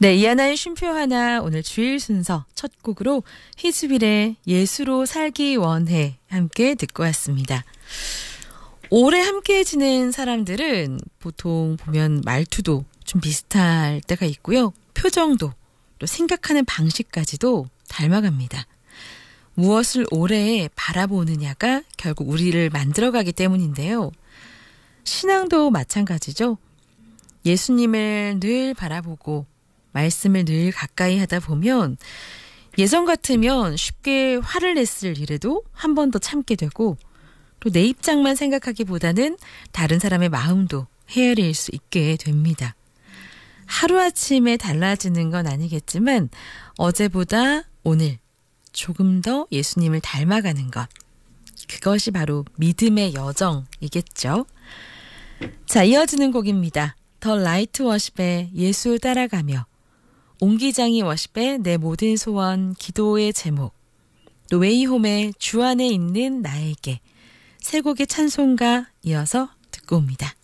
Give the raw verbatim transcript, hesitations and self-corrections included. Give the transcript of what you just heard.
네, 이하나의 쉼표 하나 오늘 주일 순서 첫 곡으로 히즈빌의 예수로 살기 원해 함께 듣고 왔습니다. 오래 함께 지낸 사람들은 보통 보면 말투도 좀 비슷할 때가 있고요. 표정도 또 생각하는 방식까지도 닮아갑니다. 무엇을 오래 바라보느냐가 결국 우리를 만들어가기 때문인데요. 신앙도 마찬가지죠. 예수님을 늘 바라보고 말씀을 늘 가까이 하다 보면 예전 같으면 쉽게 화를 냈을 일에도 한 번 더 참게 되고 또 내 입장만 생각하기보다는 다른 사람의 마음도 헤아릴 수 있게 됩니다. 하루아침에 달라지는 건 아니겠지만 어제보다 오늘 조금 더 예수님을 닮아가는 것. 그것이 바로 믿음의 여정이겠죠. 자, 이어지는 곡입니다. 더 라이트 워십의 예수 따라가며, 옹기장이 워십의 내 모든 소원 기도의 제목, 또 웨이홈의 주 안에 있는 나에게, 세 곡의 찬송가 이어서 듣고 옵니다.